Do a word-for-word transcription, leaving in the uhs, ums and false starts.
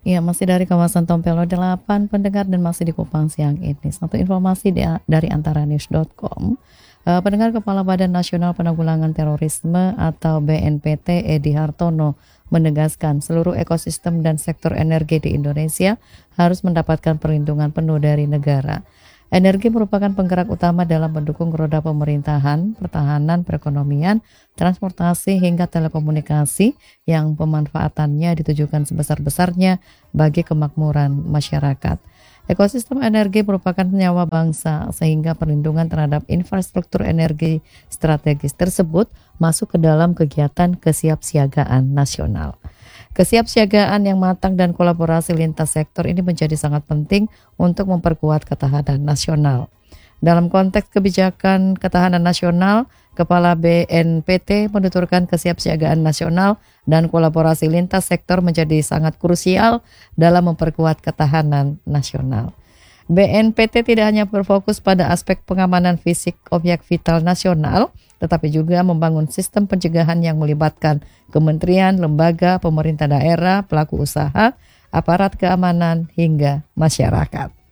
Iya, masih dari kawasan Tompelo delapan pendengar dan masih di Kupang siang ini. Satu informasi dia- dari antaranews dot com. Eh, pendengar Kepala Badan Nasional Penanggulangan Terorisme atau B N P T Edi Hartono menegaskan seluruh ekosistem dan sektor energi di Indonesia harus mendapatkan perlindungan penuh dari negara. Energi merupakan penggerak utama dalam mendukung roda pemerintahan, pertahanan, perekonomian, transportasi hingga telekomunikasi yang pemanfaatannya ditujukan sebesar-besarnya bagi kemakmuran masyarakat. Ekosistem energi merupakan nyawa bangsa sehingga perlindungan terhadap infrastruktur energi strategis tersebut masuk ke dalam kegiatan kesiapsiagaan nasional. Kesiapsiagaan yang matang dan kolaborasi lintas sektor ini menjadi sangat penting untuk memperkuat ketahanan nasional. Dalam konteks kebijakan ketahanan nasional, Kepala B N P T menuturkan kesiapsiagaan nasional dan kolaborasi lintas sektor menjadi sangat krusial dalam memperkuat ketahanan nasional. B N P T tidak hanya berfokus pada aspek pengamanan fisik objek vital nasional, tetapi juga membangun sistem pencegahan yang melibatkan kementerian, lembaga, pemerintah daerah, pelaku usaha, aparat keamanan, hingga masyarakat.